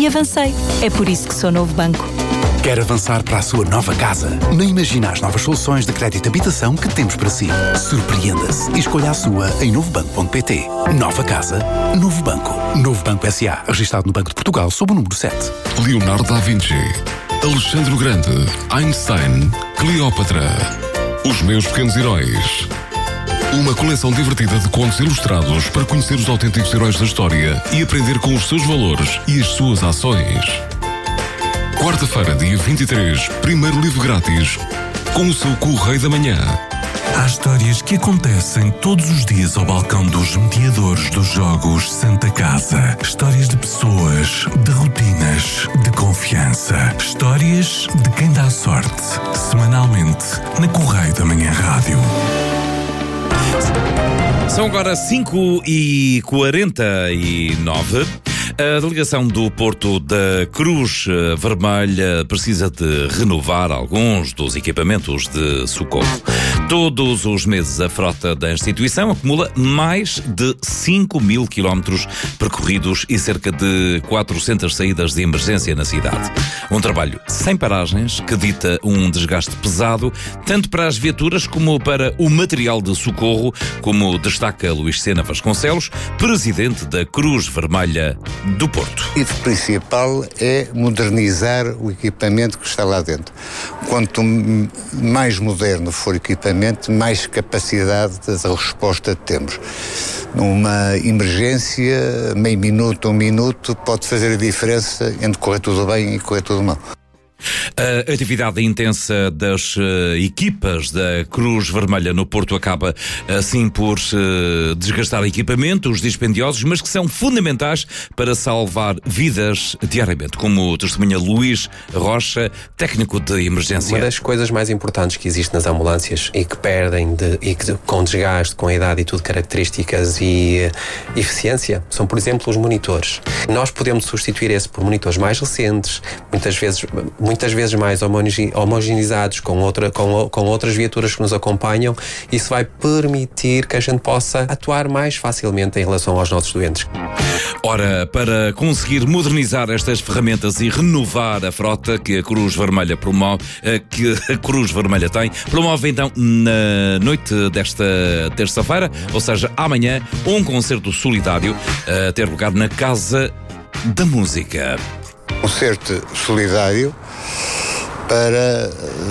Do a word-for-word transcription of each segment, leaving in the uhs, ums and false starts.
e avancei. É por isso que sou Novo Banco. Quer avançar para a sua nova casa? Não imagina as novas soluções de crédito de habitação que temos para si. Surpreenda-se e escolha a sua em novo banco ponto pt. Nova casa, Novo Banco. Novo Banco S A, registado no Banco de Portugal sob o número sete. Leonardo da Vinci, Alexandre o Grande, Einstein, Cleópatra. Os meus pequenos heróis. Uma coleção divertida de contos ilustrados para conhecer os autênticos heróis da história e aprender com os seus valores e as suas ações. Quarta-feira, dia vinte e três, primeiro livro grátis com o seu Correio da Manhã. Há histórias que acontecem todos os dias ao balcão dos mediadores dos Jogos Santa Casa. Histórias de pessoas, de rotinas, de confiança. Histórias de quem dá sorte. Semanalmente, na Correio da Manhã Rádio. São agora cinco e quarenta e nove. A delegação do Porto da Cruz Vermelha precisa de renovar alguns dos equipamentos de socorro. Todos os meses a frota da instituição acumula mais de cinco mil quilómetros percorridos e cerca de quatrocentas saídas de emergência na cidade. Um trabalho sem paragens que dita um desgaste pesado tanto para as viaturas como para o material de socorro, como destaca Luís Sena Vasconcelos, presidente da Cruz Vermelha do Porto. O objetivo principal é modernizar o equipamento que está lá dentro. Quanto mais moderno for o equipamento, mais capacidade de resposta temos. Numa emergência, meio minuto, um minuto, pode fazer a diferença entre correr tudo bem e correr tudo mal. A atividade intensa das uh, equipas da Cruz Vermelha no Porto acaba assim por uh, desgastar equipamentos dispendiosos, mas que são fundamentais para salvar vidas diariamente, como testemunha Luís Rocha, técnico de emergência. Uma das coisas mais importantes que existe nas ambulâncias e que perdem de, e que com desgaste, com a idade e tudo, características e uh, eficiência, são, por exemplo, os monitores. Nós podemos substituir esse por monitores mais recentes, muitas vezes muitas vezes mais homogeneizados com, outra, com, com outras viaturas que nos acompanham. Isso vai permitir que a gente possa atuar mais facilmente em relação aos nossos doentes. Ora, para conseguir modernizar estas ferramentas e renovar a frota que a Cruz Vermelha promove, que a Cruz Vermelha tem, promove então na noite desta terça-feira, ou seja, amanhã, um concerto solidário a ter lugar na Casa da Música. Concerto solidário para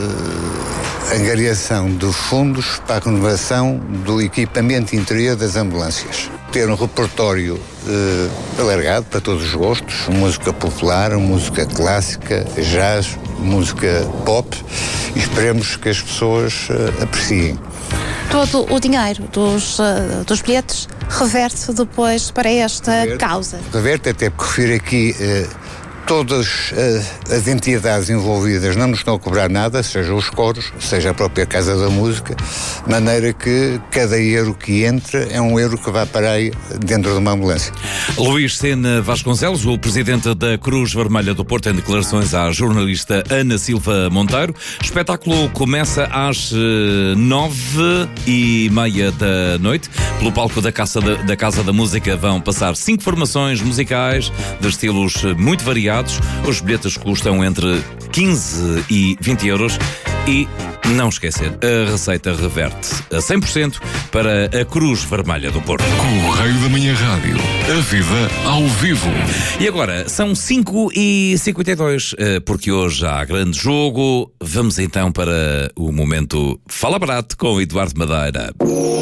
uh, angariação de fundos para a renovação do equipamento interior das ambulâncias. Ter um repertório uh, alargado para todos os gostos, música popular, música clássica, jazz, música pop, e esperemos que as pessoas uh, apreciem. Todo o dinheiro dos, uh, dos bilhetes reverte depois para esta reverte, causa. Reverte, até porque refiro aqui uh, todas uh, as entidades envolvidas não nos estão a cobrar nada, seja os coros, seja a própria Casa da Música, de maneira que cada euro que entra é um euro que vai parar aí dentro de uma ambulância. Luís Sena Vasconcelos, o presidente da Cruz Vermelha do Porto, em declarações à jornalista Ana Silva Monteiro. O espetáculo começa às uh, nove e meia da noite. Pelo palco da Casa da, da Casa da Música vão passar cinco formações musicais de estilos muito variados. Os bilhetes custam entre quinze e vinte euros e, não esquecer, a receita reverte a cem por cento para a Cruz Vermelha do Porto. Correio da Manhã Rádio. A vida ao vivo. E agora, são cinco e cinquenta e dois, porque hoje há grande jogo. Vamos então para o momento Fala Barato com Eduardo Madeira.